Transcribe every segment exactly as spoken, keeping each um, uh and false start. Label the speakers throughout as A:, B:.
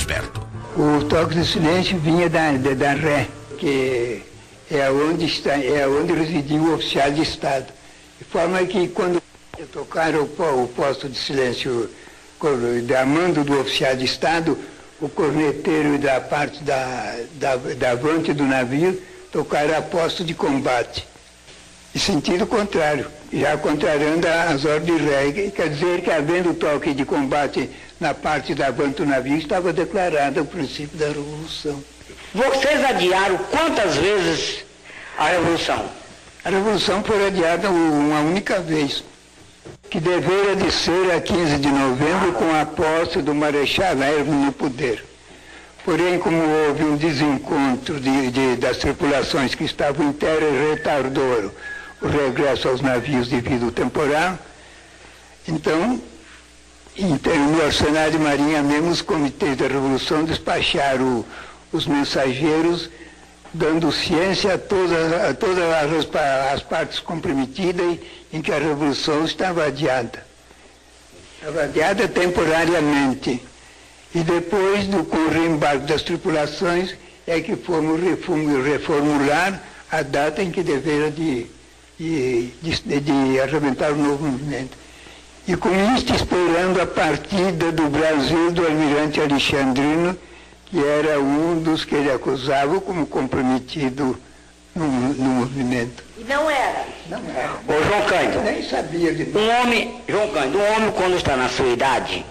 A: desperto.
B: O toque de silêncio vinha da, da, da Ré, que é onde, está, é onde residia o oficial de Estado. De forma que quando tocaram o, o posto de silêncio da mando do oficial de Estado, o corneteiro da parte da, da, da avante do navio tocaram a posto de combate. Em sentido contrário, já contrariando as ordens de Ré. Quer dizer que, havendo toque de combate na parte da avante do navio, estava declarado o princípio da Revolução.
C: Vocês adiaram quantas vezes a Revolução?
B: A Revolução foi adiada uma única vez, que deveria de ser a quinze de novembro, com a posse do Marechal Hermes no poder. Porém, como houve um desencontro de, de, das tripulações que estavam em terra e retardou o regresso aos navios devido ao temporal, então, então no Arsenal de Marinha mesmo, os comitês da Revolução despacharam os mensageiros, dando ciência a todas, a todas as, as partes comprometidas em que a Revolução estava adiada. Estava adiada temporariamente. E depois, do, com o reembarque das tripulações, é que fomos reformular a data em que deveria de, de, de, de arrebentar o novo movimento. E com isto, esperando a partida do Brasil do almirante Alexandrino, que era um dos que ele acusava como comprometido no, no movimento.
C: E não era?
B: Não era.
C: Ô, João Cândido,
B: nem sabia de
C: um homem, João Cândido, um homem quando está na sua idade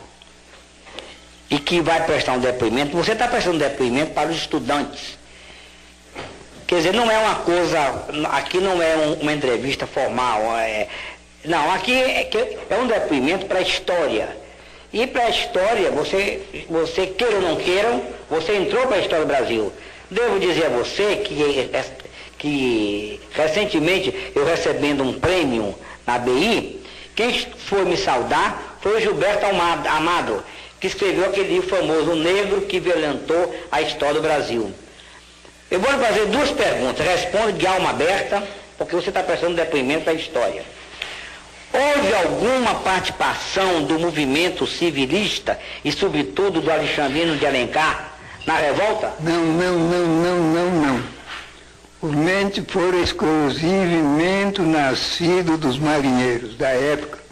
C: e que vai prestar um depoimento, você está prestando um depoimento para os estudantes. Quer dizer, não é uma coisa, aqui não é um, uma entrevista formal, é, não, aqui é, é um depoimento para a história. E para a história, você, você queira ou não queira, você entrou para a história do Brasil. Devo dizer a você que, que recentemente, eu recebendo um prêmio na B I, quem foi me saudar foi o Gilberto Amado, que escreveu aquele livro famoso, O Negro que Violentou a História do Brasil. Eu vou lhe fazer duas perguntas, responda de alma aberta, porque você está prestando depoimento da história. Houve alguma participação do movimento civilista e, sobretudo, do Alexandrino de Alencar na revolta?
B: Não, não, não, não, não, não. O movimento foi exclusivamente nascido dos marinheiros da época.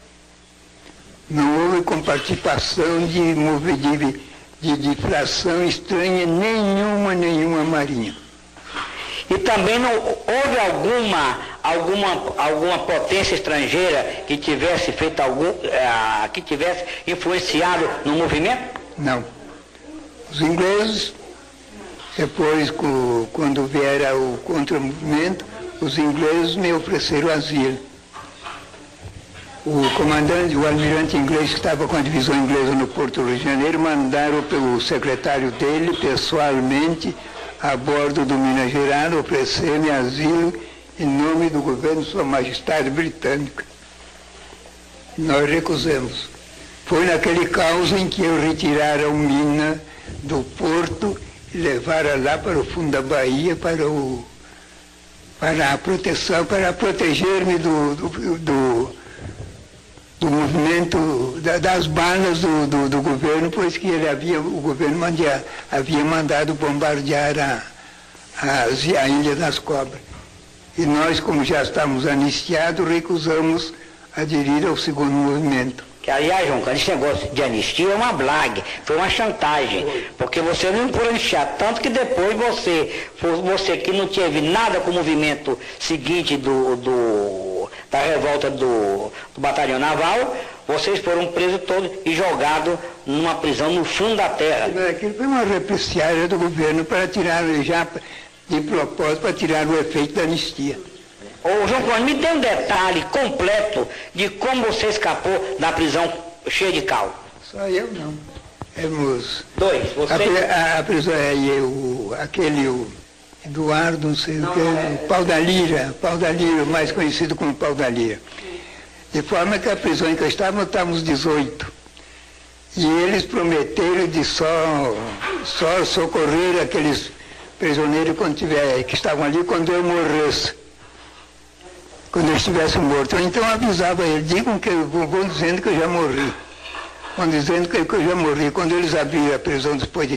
B: Não houve participação de, de, de, de fração estranha nenhuma, nenhuma marinha.
C: E também não houve alguma, alguma, alguma potência estrangeira que tivesse feito algum, uh, que tivesse influenciado no movimento?
B: Não. Os ingleses, depois, quando viera o contra-movimento, os ingleses me ofereceram asilo. O comandante, o almirante inglês que estava com a divisão inglesa no Porto do Rio de Janeiro, mandaram pelo secretário dele, pessoalmente, a bordo do Minas Gerais, oferecer-me asilo em nome do governo de Sua Majestade Britânica. Nós recusamos. Foi naquele caos em que eu retiraram mina do porto e levaram lá para o fundo da Bahia para, o, para a proteção, para proteger-me do, do, do, do movimento, da, das balas do, do, do governo, pois que ele havia, o governo mandia, havia mandado bombardear a, a, a Ilha das Cobras. E nós, como já estávamos anistiados, recusamos aderir ao segundo movimento.
C: Que, aliás, João Cândido, esse negócio de anistia é uma blague, foi uma chantagem, porque você não por anistiar, tanto que depois você, você que não teve nada com o movimento seguinte do, do, da revolta do, do batalhão naval, vocês foram presos todos e jogados numa prisão no fundo da terra.
B: Aquilo foi uma repressiária do governo para tirar, já de propósito, para tirar o efeito da anistia.
C: Ô, João Cândido, me dê um detalhe completo de como você escapou da prisão cheia de cal.
B: Só eu não. Temos...
C: Dois, você...
B: A, a, a prisão é eu, aquele o Eduardo, não sei não, o que, é... Pau da Lira, Pau da Lira, mais conhecido como Pau da Lira. De forma que a prisão em que estávamos, estávamos dezoito. E eles prometeram de só, só socorrer aqueles prisioneiros quando tiver, que estavam ali quando eu morresse. Quando eu estivesse morto. Eu então avisava ele, digam que eu vou, vou dizendo que eu já morri. Vão dizendo que eu já morri. Quando eles abriram a prisão depois de